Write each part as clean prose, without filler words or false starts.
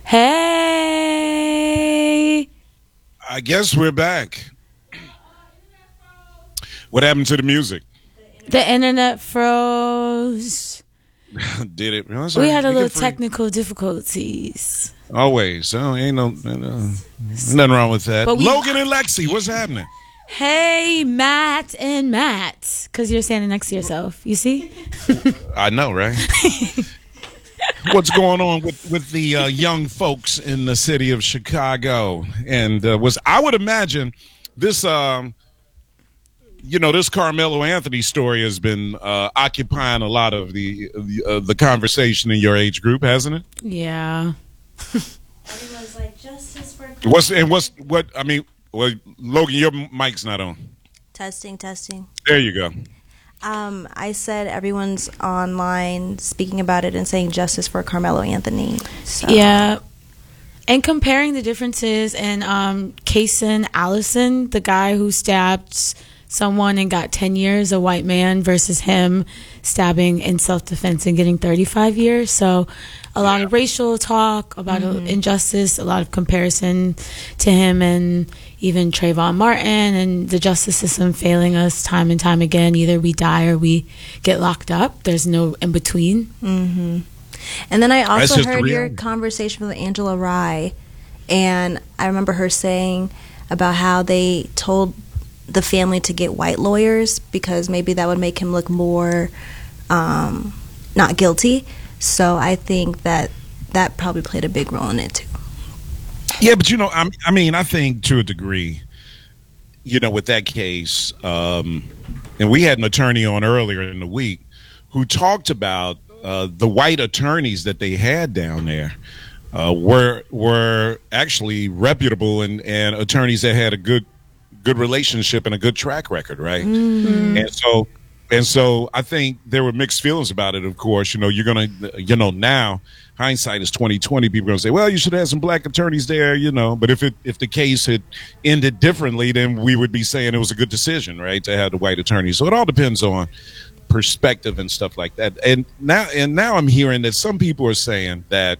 Hey. I guess we're back. What happened to the music? The internet froze. Did it? No, We had a little technical difficulties. Always. So ain't nothing wrong with that. But Logan and Lexi, what's happening? Hey, Matt and Matt. Because you're standing next to yourself. You see? I know, right? What's going on with the young folks in the city of Chicago? And I would imagine this, this Carmelo Anthony story has been occupying a lot of the conversation in your age group, hasn't it? Yeah. Everyone's like, justice for Well, Logan, your mic's not on. testing. There you go. I said everyone's online speaking about it and saying justice for Carmelo Anthony. So. Yeah. And comparing the differences in Kaysen Allison, the guy who stabbed someone and got 10 years, a white man, versus him stabbing in self-defense and getting 35 years. So a lot of racial talk about injustice, a lot of comparison to him and even Trayvon Martin and the justice system failing us time and time again. Either we die or we get locked up. There's no in between. Mm-hmm. And then I also heard your conversation with Angela Rye, and I remember her saying about how they told the family to get white lawyers because maybe that would make him look more not guilty. So I think that probably played a big role in it too. Yeah, but I think to a degree, with that case, and we had an attorney on earlier in the week who talked about the white attorneys that they had down there were actually reputable and attorneys that had a good relationship and a good track record, right? Mm-hmm. And so I think there were mixed feelings about it. Of course, you're gonna, now hindsight is 2020. People are gonna say, well, you should have some black attorneys there, But if the case had ended differently, then we would be saying it was a good decision, right, to have the white attorneys. So it all depends on perspective and stuff like that. And now I'm hearing that some people are saying that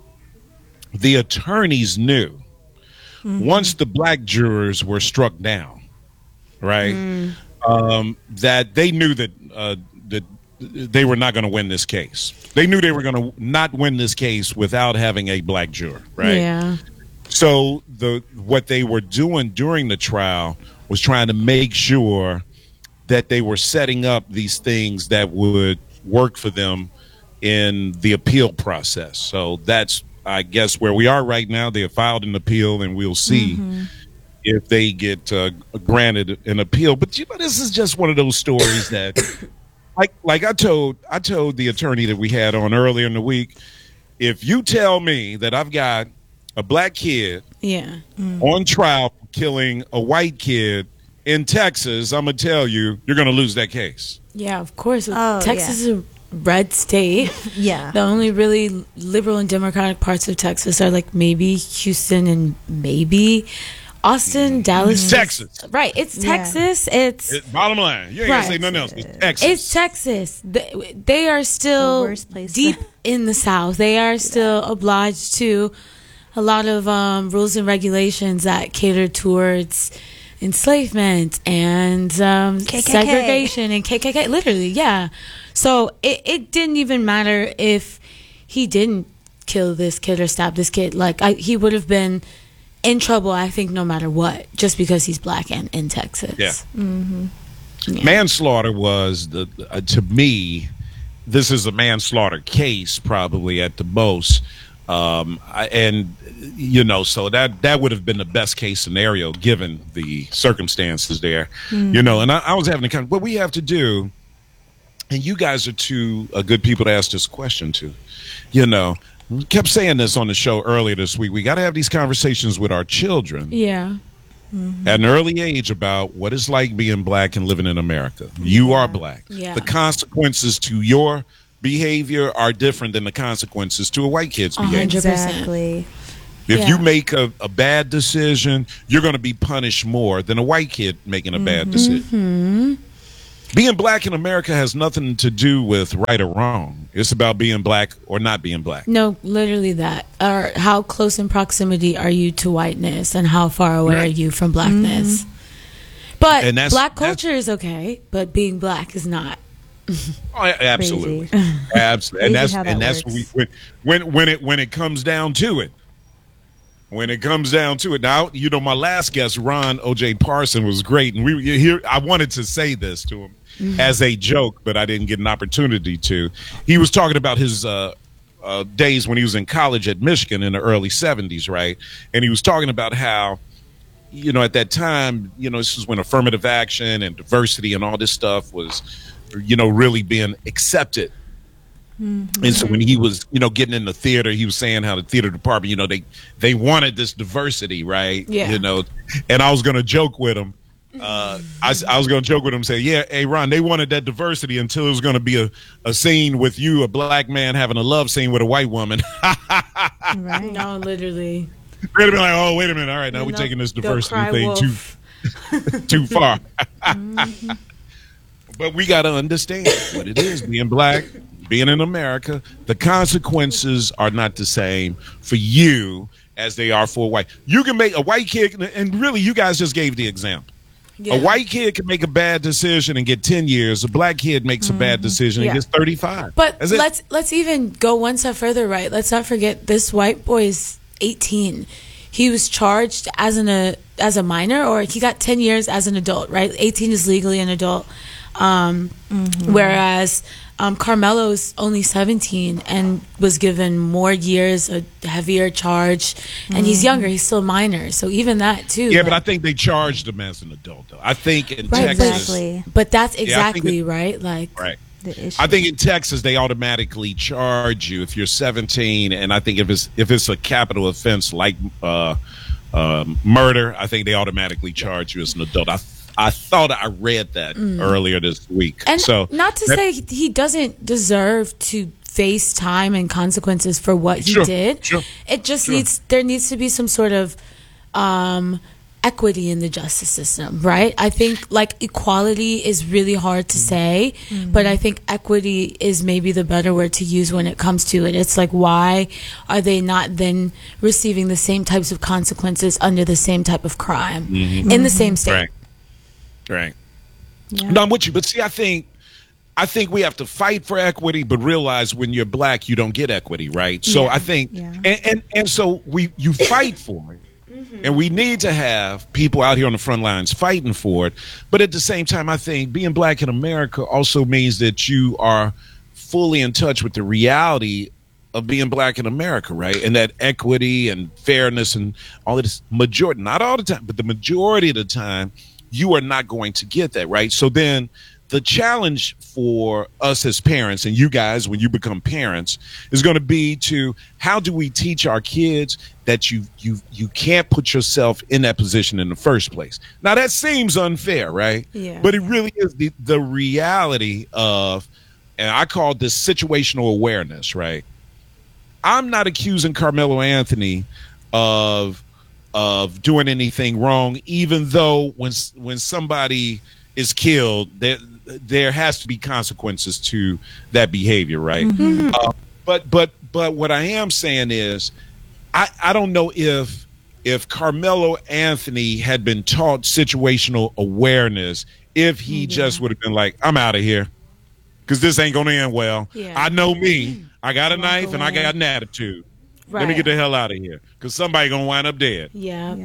the attorneys knew once the black jurors were struck down, right, that they knew that they were not going to win this case. They knew they were going to not win this case without having a black juror, right? Yeah. So what they were doing during the trial was trying to make sure that they were setting up these things that would work for them in the appeal process. So that's, I guess, where we are right now. They have filed an appeal, and we'll see if they get granted an appeal. But this is just one of those stories that, like I told the attorney that we had on earlier in the week, if you tell me that I've got a black kid on trial for killing a white kid in Texas, I'm going to tell you're going to lose that case. Yeah, of course. Texas is a red state. Yeah. The only really liberal and democratic parts of Texas are like maybe Houston and maybe Austin, Dallas. Texas. Right. It's Texas. It's bottom line. You ain't going to say nothing else. It's Texas. It's Texas. They are still the worst place deep in the South. They are still obliged to a lot of rules and regulations that cater towards enslavement and segregation and KKK. Literally, yeah. So it didn't even matter if he didn't kill this kid or stab this kid. Like he would have been in trouble, I think, no matter what, just because he's black and in Texas. Yeah. Mm-hmm. Yeah. Manslaughter was to me, this is a manslaughter case probably at the most. So that would have been the best case scenario given the circumstances there, and I was having what we have to do, and you guys are two good people to ask this question to, we kept saying this on the show earlier this week. We got to have these conversations with our children. Yeah. At an early age about what it's like being black and living in America. You are black. Yeah. The consequences to your behavior are different than the consequences to a white kid's behavior. 100%. Exactly. If you make a bad decision, you're going to be punished more than a white kid making a bad decision. Being black in America has nothing to do with right or wrong. It's about being black or not being black. No, literally that. Or how close in proximity are you to whiteness, and how far away are you from blackness? But black culture is okay, but being black is not. Oh, absolutely, absolutely, and that's when it comes down to it. When it comes down to it, now my last guest, Ron O.J. Parson, was great, and I wanted to say this to him as a joke, but I didn't get an opportunity to. He was talking about his days when he was in college at Michigan in the early '70s, right? And he was talking about how, at that time, this was when affirmative action and diversity and all this stuff was, really being accepted. And so when he was, getting in the theater, he was saying how the theater department, they wanted this diversity, right? Yeah. And I was going to joke with him. I was going to joke with him and say, yeah, hey, Ron, they wanted that diversity until it was going to be a scene with you, a black man having a love scene with a white woman. Right. No, literally. They'd be like, oh, wait a minute. All right, now we're taking this diversity thing too far. But we got to understand what it is, being black, being in America. The consequences are not the same for you as they are for a white. You can make a white kid, and really, you guys just gave the example. Yeah. A white kid can make a bad decision and get 10 years. A black kid makes a bad decision and gets 35. But let's even go one step further, right? Let's not forget this white boy is 18. He was charged as a minor, or he got 10 years as an adult, right? 18 is legally an adult. Whereas Carmelo's only 17 and was given more years, a heavier charge, and he's younger. He's still a minor, so even that too. Yeah, but I think they charged him as an adult, though. I think in Texas, but that's exactly right. Right. I think in Texas they automatically charge you if you're 17, and I think if it's a capital offense like murder, I think they automatically charge you as an adult. I thought I read that earlier this week. And so, not to say he doesn't deserve to face time and consequences for what he did. Sure. It just there needs to be some sort of equity in the justice system, right? I think equality is really hard to say, but I think equity is maybe the better word to use when it comes to it. It's like, why are they not then receiving the same types of consequences under the same type of crime in the same state? Right. Yeah. No, I'm with you. But see, I think we have to fight for equity, but realize when you're black, you don't get equity, right? So I think, and so you fight for it. And we need to have people out here on the front lines fighting for it. But at the same time, I think being black in America also means that you are fully in touch with the reality of being black in America, right? And that equity and fairness and all of this majority, not all the time, but the majority of the time, you are not going to get that, right? So then the challenge for us as parents, and you guys when you become parents, is going to be to how do we teach our kids that you can't put yourself in that position in the first place. Now that seems unfair, right? Yeah. But it really is the reality of, and I call this situational awareness, right? I'm not accusing Carmelo Anthony of doing anything wrong, even though when somebody is killed, there has to be consequences to that behavior, right? But what I am saying is, I don't know if Carmelo Anthony had been taught situational awareness, if he just would have been like, I'm out of here, because this ain't going to end well. Yeah. I know me. I got a knife and I got an attitude. Right. Let me get the hell out of here, because somebody gonna wind up dead. Yeah.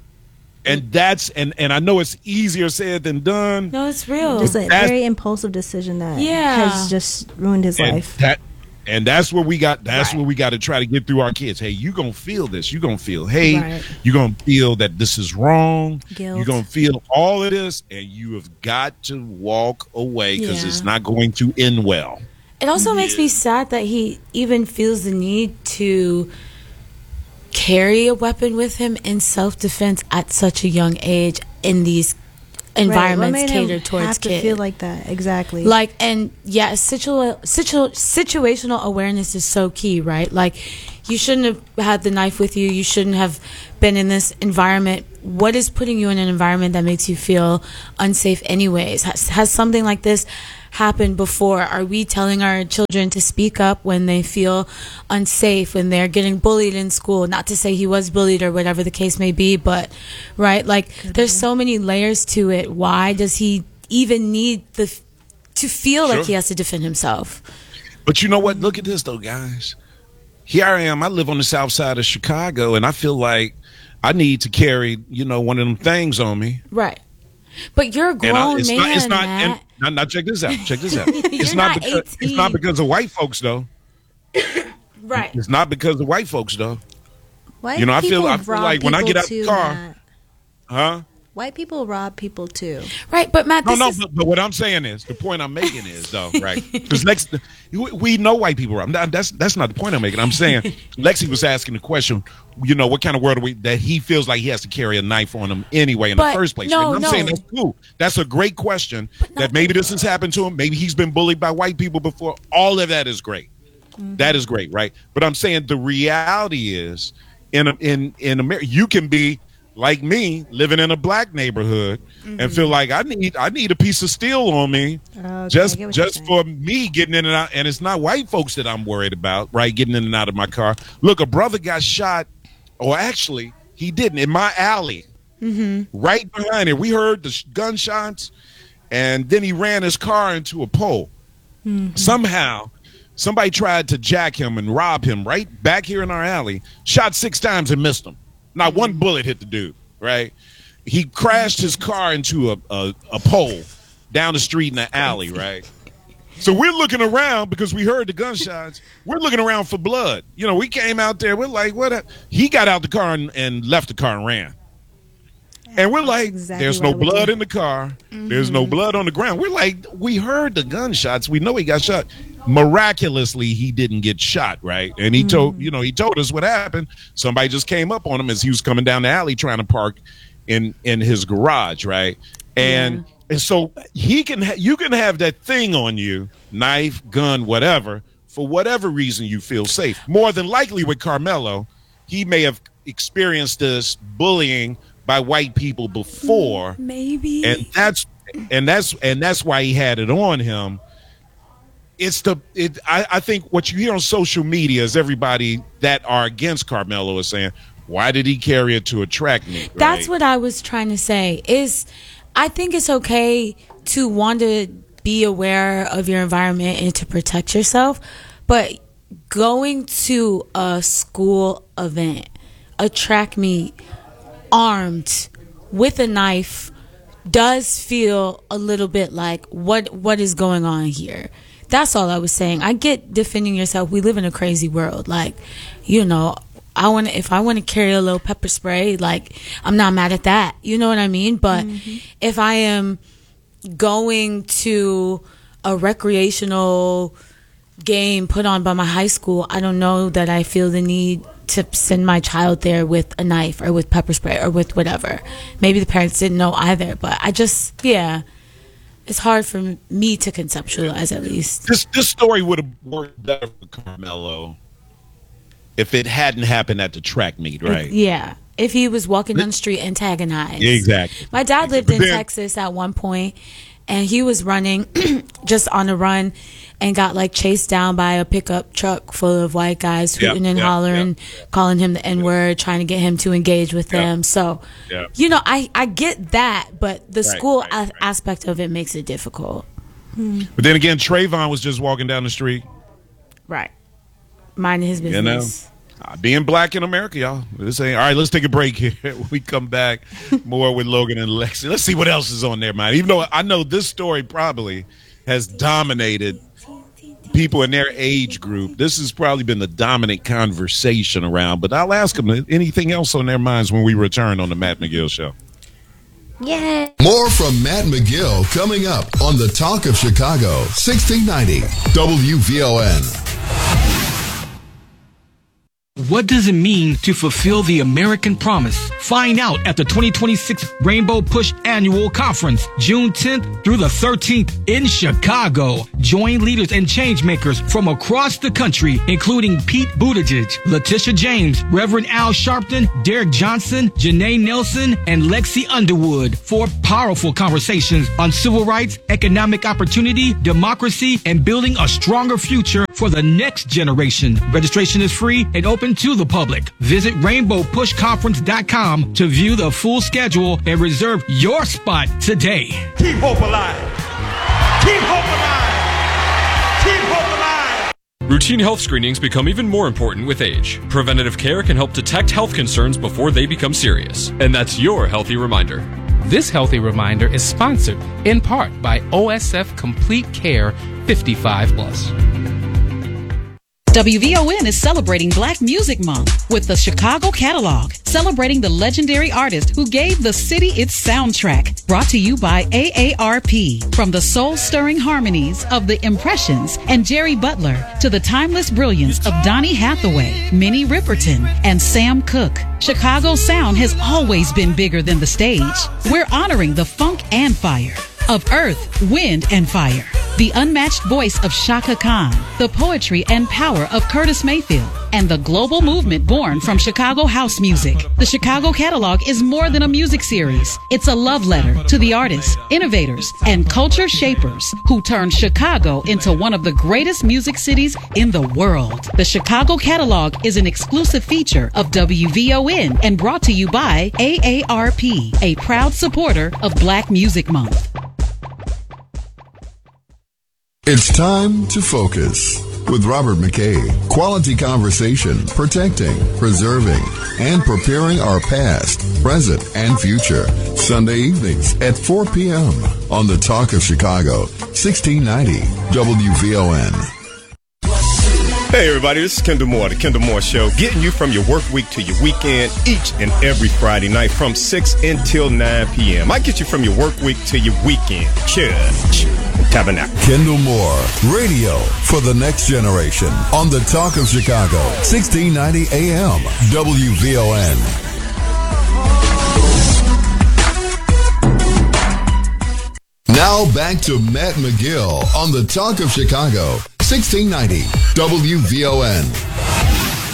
And that's and I know it's easier said than done. No, it's real. Just a very impulsive decision that has just ruined his life. That's what we got. That's what we got to try to get through our kids. Hey, you gonna feel this. You gonna feel hate. Right. You gonna feel that this is wrong. Guilt. You gonna feel all of this, and you have got to walk away, because it's not going to end well. It also makes me sad that he even feels the need to carry a weapon with him in self-defense at such a young age in these environments catered towards have kids. To feel like that, exactly. Situational awareness is so key, right? Like, You shouldn't have had the knife with you. You shouldn't have been in this environment. What is putting you in an environment that makes you feel unsafe anyways? Has something like this happened before? Are we telling our children to speak up when they feel unsafe, when they're getting bullied in school? Not to say he was bullied or whatever the case may be, but, right? Like, there's so many layers to it. Why does he even need to feel like he has to defend himself? But you know what? Look at this, though, guys. Here I am. I live on the south side of Chicago, and I feel like I need to carry, one of them things on me. Right. But you're a grown man, Matt. Now check this out. It's not because of white folks, though. Right. It's not because of white folks, though. I feel like when I get out the car, Matt. Huh? White people rob people too. Right, but Matt, but what I'm saying is, the point I'm making is, though, right? Because we know white people rob. That's not the point I'm making. I'm saying Lexi was asking the question, what kind of world are we, that he feels like he has to carry a knife on him anyway in the first place. I'm saying that's cool. That's a great question. That maybe this has happened to him. Maybe he's been bullied by white people before. All of that is great. Mm-hmm. That is great, right? But I'm saying the reality is, in America, you can be like me, living in a black neighborhood, and feel like I need a piece of steel on me, just for me getting in and out. And it's not white folks that I'm worried about, right? Getting in and out of my car. Look, a brother got shot, or actually, he didn't, in my alley, right behind it. We heard the gunshots, and then he ran his car into a pole. Somehow, somebody tried to jack him and rob him right back here in our alley. Shot 6 times and missed him. Not one bullet hit the dude, right? He crashed his car into a pole down the street in the alley, right? So we're looking around because we heard the gunshots. We're looking around for blood. We came out there. We're like, what? He got out the car and left the car and ran. And we're like, there's no blood in the car. There's no blood on the ground. We're like, we heard the gunshots. We know he got shot. Miraculously, he didn't get shot, right? And he told us what happened. Somebody just came up on him as he was coming down the alley trying to park in his garage, right? And so you can have that thing on you, knife, gun, whatever, for whatever reason you feel safe. More than likely with Carmelo, he may have experienced this bullying by white people before, maybe, and that's why he had it on him. I think what you hear on social media is everybody that are against Carmelo is saying, why did he carry it to a track meet? Right? That's what I was trying to say. I think it's okay to want to be aware of your environment and to protect yourself, but going to a school event, a track meet, armed with a knife does feel a little bit like what is going on here. That's all I was saying. I get defending yourself. We live in a crazy world. Like, if I want to carry a little pepper spray, like, I'm not mad at that. You know what I mean? But if I am going to a recreational game put on by my high school, I don't know that I feel the need to send my child there with a knife or with pepper spray or with whatever. Maybe the parents didn't know either, but it's hard for me to conceptualize, at least. This story would have worked better for Carmelo if it hadn't happened at the track meet, right? Yeah. If he was walking down the street antagonized. Exactly. My dad lived in Texas at one point, and he was running just on a run and got chased down by a pickup truck full of white guys hooting and hollering, calling him the N-word, trying to get him to engage with them. So, I get that, but the school aspect of it makes it difficult. But then again, Trayvon was just walking down the street. Right. Minding his business. Being black in America, y'all. All right, let's take a break here. We come back more with Logan and Lexi. Let's see what else is on their mind. Even though I know this story probably has dominated people in their age group. This has probably been the dominant conversation around. But I'll ask them anything else on their minds when we return on the Matt McGill Show. Yeah. More from Matt McGill coming up on the Talk of Chicago, 1690 WVON. what does it mean to fulfill the American promise? Find out at the 2026 Rainbow Push Annual Conference, June 10th through the 13th in Chicago. Join leaders and change makers from across the country, including Pete Buttigieg, Letitia James, Reverend Al Sharpton, Derek Johnson, Janae Nelson, and Lexi Underwood for powerful conversations on civil rights, economic opportunity, democracy, and building a stronger future for the next generation. Registration is free and open to the public. Visit rainbowpushconference.com to view the full schedule and reserve your spot today. Keep hope alive. Keep hope alive. Keep hope alive. Routine health screenings become even more important with age. Preventative care can help detect health concerns before they become serious. And that's your Healthy Reminder. This Healthy Reminder is sponsored in part by OSF Complete Care 55+. WVON is celebrating Black Music Month with the Chicago Catalog, celebrating the legendary artist who gave the city its soundtrack. Brought to you by AARP. From the soul-stirring harmonies of The Impressions and Jerry Butler to the timeless brilliance of Donny Hathaway, Minnie Riperton, and Sam Cooke, Chicago's sound has always been bigger than the stage. We're honoring the funk and fire of Earth, Wind, and Fire, the unmatched voice of Shaka Khan, the poetry and power of Curtis Mayfield, and the global movement born from Chicago house music. The Chicago Catalog is more than a music series. It's a love letter to the artists, innovators, and culture shapers who turned Chicago into one of the greatest music cities in the world. The Chicago Catalog is an exclusive feature of WVON and brought to you by AARP, a proud supporter of Black Music Month. It's time to focus with Robert McKay. Quality conversation, protecting, preserving, and preparing our past, present, and future. Sunday evenings at 4 p.m. on the Talk of Chicago, 1690 WVON. Hey everybody, this is Kendall Moore, the Kendall Moore Show, getting you from your work week to your weekend each and every Friday night from 6 until 9 p.m. I get you from your work week to your weekend. Church and Tabernacle. Kendall Moore, radio for the next generation on the Talk of Chicago, 1690 AM, WVON. Now back to Matt McGill on the Talk of Chicago, 1690 WVON.